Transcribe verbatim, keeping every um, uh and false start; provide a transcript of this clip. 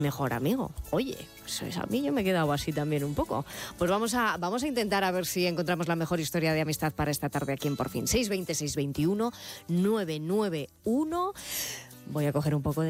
mejor amigo. Oye, pues a mí yo me he quedado así también un poco. Pues vamos a, vamos a intentar a ver si encontramos la mejor historia de amistad para esta tarde aquí en Por Fin. seis veinte, seis veintiuno, nueve nueve uno. Voy a coger un poco de